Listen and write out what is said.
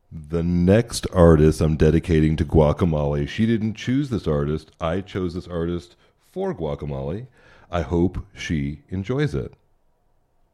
The next artist I'm dedicating to Guacamole. She didn't choose this artist. I chose this artist for Guacamole. I hope she enjoys it.